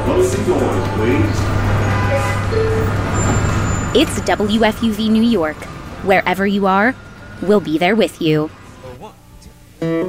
Close the doors, please. It's WFUV New York. Wherever you are, we'll be there with you.